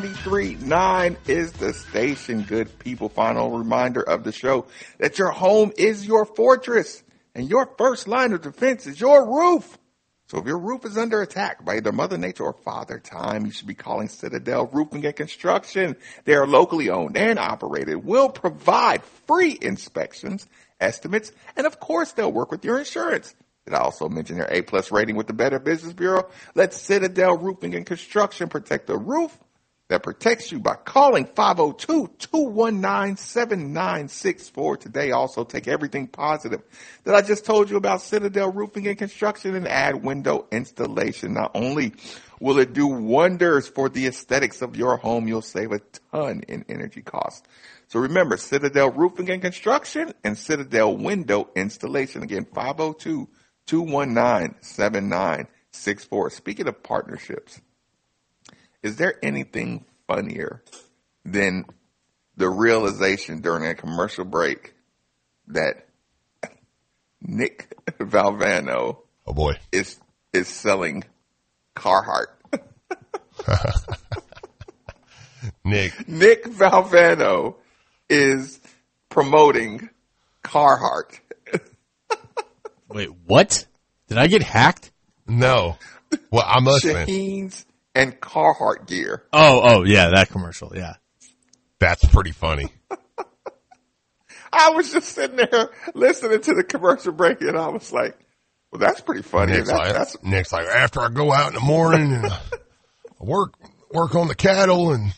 93.9 is the station, good people. Final reminder of the show that your home is your fortress and your first line of defense is your roof. So if your roof is under attack by either Mother Nature or Father Time, you should be calling Citadel Roofing and Construction. They are locally owned and operated, will provide free inspections, estimates, and of course they'll work with your insurance. Did I also mention their A+ rating with the Better Business Bureau? Let Citadel Roofing and Construction protect the roof that protects you by calling 502-219-7964 today. Also take everything positive that I just told you about Citadel Roofing and Construction and add window installation. Not only will it do wonders for the aesthetics of your home, you'll save a ton in energy costs. So remember, Citadel Roofing and Construction and Citadel Window Installation. Again, 502-219-7964. Speaking of partnerships, is there anything funnier than the realization during a commercial break that Nick Valvano is selling Carhartt? Nick Valvano is promoting Carhartt. Wait, what? Did I get hacked? No. Well, I'm listening. Shaheen's and Carhartt gear. Oh, yeah, that commercial, yeah. That's pretty funny. I was just sitting there listening to the commercial break, and I was like, well, that's pretty funny. Nick's like, after I go out in the morning and work on the cattle and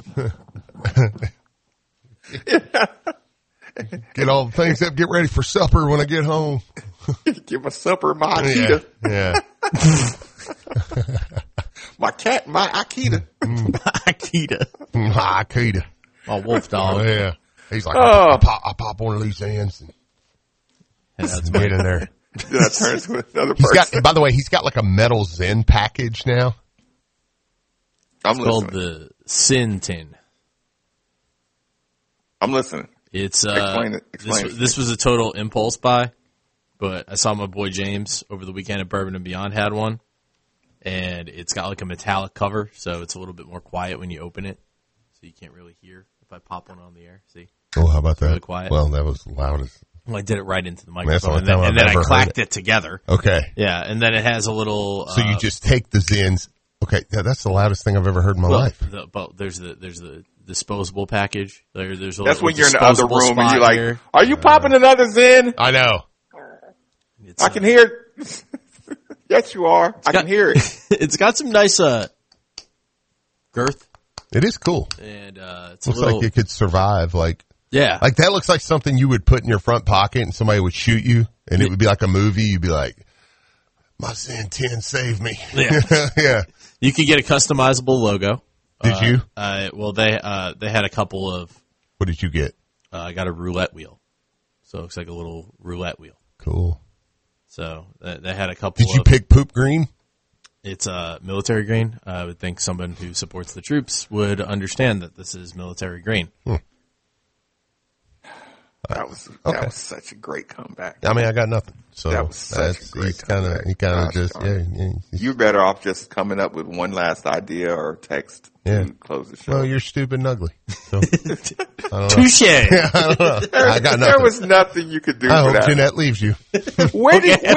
get all the things up, get ready for supper when I get home. Give my supper my Akita. Yeah. My Akita. My Akita. My wolf dog. Oh, yeah. He's like, I pop one of these ends and get in there. Then I turn to another person. By the way, he's got like a metal Zen package now. It's called the Sin Tin. I'm listening. It's explain it. This was a total impulse buy, but I saw my boy James over the weekend at Bourbon and Beyond had one, and it's got like a metallic cover, so it's a little bit more quiet when you open it, so you can't really hear if I pop one on the air. See? Oh, how about that? Really quiet. Well, that was loud as. Well, I did it right into the microphone, and then I clacked it together. Okay. Yeah, and then it has a little. So you just take the Zens. Okay, yeah, that's the loudest thing I've ever heard in my life. But there's the disposable package. There's that's when you're in the other room and you're like, "Are you popping another Zen?" I know. I can hear it. Yes, you are. I can hear it. It's got some nice girth. It is cool. And it's looks like it could survive. Yeah. Like that looks like something you would put in your front pocket and somebody would shoot you and it would be like a movie. You'd be like, my Zen 10 saved me. Yeah. Yeah. You could get a customizable logo. Did you? Well, they had a couple of. What did you get? I got a roulette wheel. So it looks like a little roulette wheel. Cool. So they had a couple. Did you pick poop green? It's military green. I would think someone who supports the troops would understand that this is military green. That was such a great comeback. I mean, I got nothing. So that was such a great comeback. He kind of just, You're better off just coming up with one last idea or text to close the show. Well, you're stupid and ugly. So, touche. Yeah, I don't know. I got nothing. There was nothing you could do for that. Jeanette leaves you. No.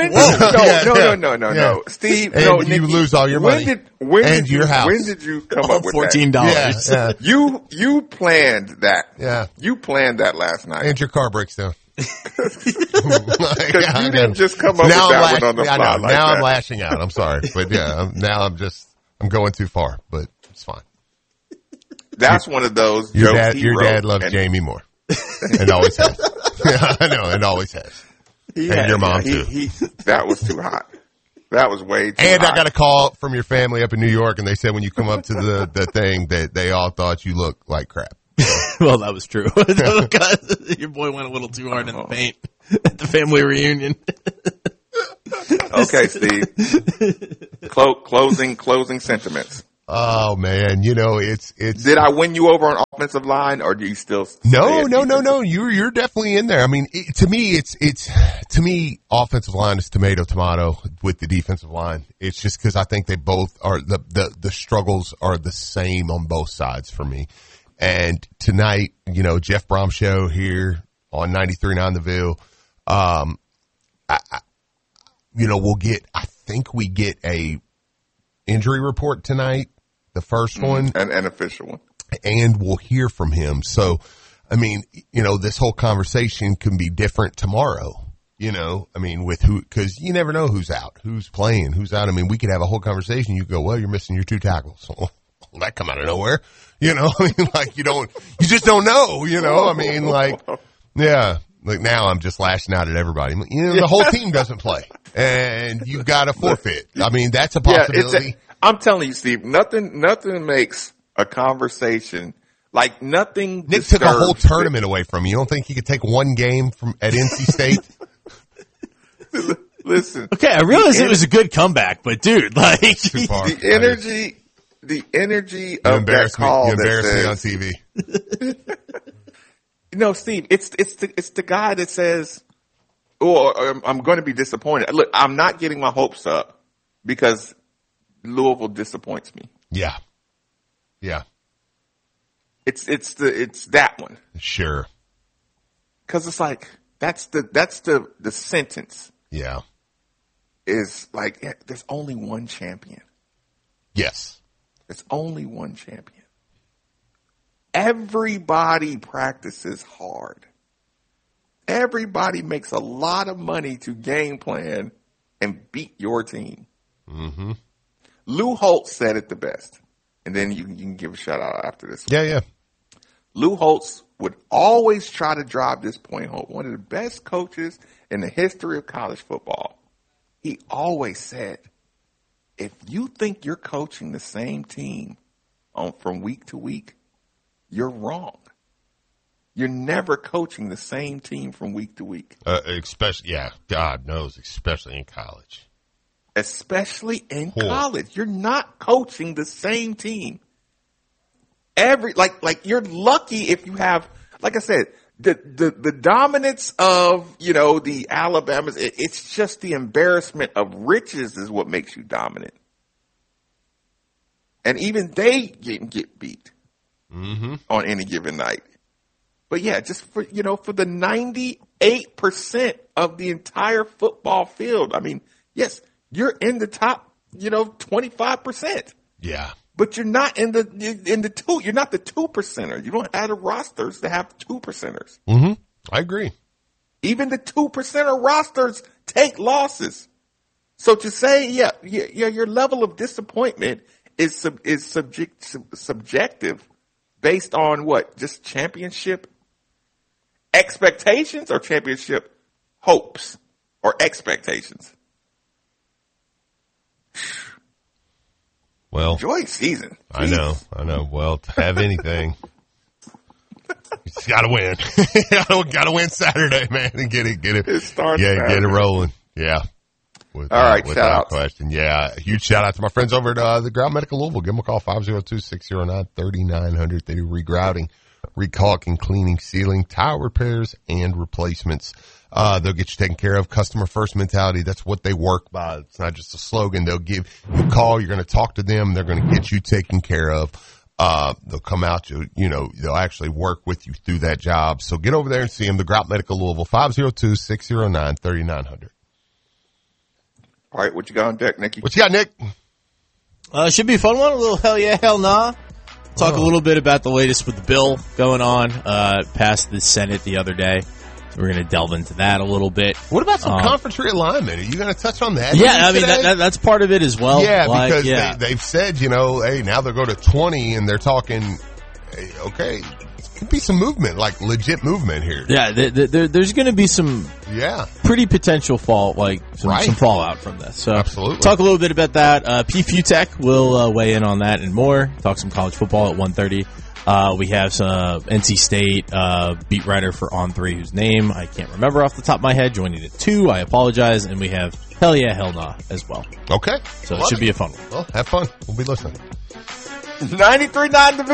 Steve, and Nick, you lose all your money. When your house. When did you come up with $14? Yeah. You planned that. Yeah. You planned that last night. And your car breaks down. Because you didn't just come up with that one on the fly like now that. I'm lashing out. I'm sorry. But yeah, I'm going too far, but it's fine. That's one of those your jokes Your dad loves Jamie more. And always has. Yeah, I know, and always has. And your mom too. That was too hot. That was way too hot. And I got a call from your family up in New York, and they said when you come up to the thing that they all thought you looked like crap. Well, that was true. Your boy went a little too hard in the paint at the family reunion. Okay, Steve. Closing sentiments. Oh man, it's. Did I win you over on offensive line, or do you still? No. You're definitely in there. I mean, to me, offensive line is tomato with the defensive line. It's just because I think they both are the struggles are the same on both sides for me. And tonight, Jeff Brom show here on 93.9 The Ville. I think we get a injury report tonight. The first one. An official one. And we'll hear from him. So, I mean, this whole conversation can be different tomorrow, with who, cause you never know who's out, who's playing, who's out. I mean, we could have a whole conversation. You go, well, you're missing your 2 tackles. Well, that come out of nowhere, you just don't know, I mean, yeah, like now I'm just lashing out at everybody. The whole team doesn't play and you got to forfeit. I mean, that's a possibility. I'm telling you, Steve, nothing makes a conversation like nothing. Nick took a whole tournament away from you. You don't think he could take one game at NC State? Listen. Okay, I realize it was a good comeback, but dude, too far. The energy of that call. You embarrassed me on TV. Steve, it's the guy that says, I'm going to be disappointed. Look, I'm not getting my hopes up because Louisville disappoints me. Yeah. It's that one. Sure. Cause it's like, that's the sentence. Yeah. Is like, there's only one champion. Yes. There's only one champion. Everybody practices hard. Everybody makes a lot of money to game plan and beat your team. Mm-hmm. Lou Holtz said it the best. And then you can give a shout out after this. Yeah. Lou Holtz would always try to drive this point home. One of the best coaches in the history of college football. He always said, if you think you're coaching the same team from week to week, you're wrong. You're never coaching the same team from week to week. God knows, especially in college. Especially in college. You're not coaching the same team. You're lucky if you have, like I said, the dominance of, the Alabamas, it's just the embarrassment of riches is what makes you dominant. And even they get beat on any given night. But yeah, just for the 98% of the entire football field. I mean, yes, you're in the top, 25%. Yeah. But you're not in the two. You're not the 2%er. You don't have the rosters to have 2%ers. Mm-hmm. I agree. Even the 2%er rosters take losses. So to say, your level of disappointment is subjective based on what? Just championship expectations or championship hopes or expectations? Well, enjoy season. I know. Well, to have anything, you just gotta win. Gotta win Saturday, man, and get it. It starts. Yeah, get it rolling. Yeah. All right, shout out. Question. Yeah, a huge shout out to my friends over at the Grout Medical Louisville. Give them a call, 502-609-3900. They do regrouting, recaulking, cleaning, sealing, tile repairs, and replacements. They'll get you taken care of. Customer first mentality. That's what they work by. It's not just a slogan. They'll give you a call. You're going to talk to them. They're going to get you taken care of. They'll come out to, they'll actually work with you through that job. So get over there and see them. The Grout Medical Louisville, 502-609-3900. All right. What you got on deck, Nicky? What you got, Nick? Should be a fun one. A little hell yeah, hell nah. Talk a little bit about the latest with the bill going on, past the Senate the other day. We're going to delve into that a little bit. What about some conference realignment? Are you going to touch on that? Yeah, I mean, that's part of it as well. Yeah, because they've said, hey, now they'll go to 20 and they're talking, okay, could be some movement, like legit movement here. Yeah, there's going to be some pretty potential some fallout from this. So absolutely. Talk a little bit about that. P. Futek will weigh in on that and more. Talk some college football at 1:30 We have some NC State beat writer for On3 whose name I can't remember off the top of my head, joining at 2. I apologize. And we have Hell Yeah, Hell Nah as well. Okay. So it should be a fun one. Well, have fun. We'll be listening. 93.9 The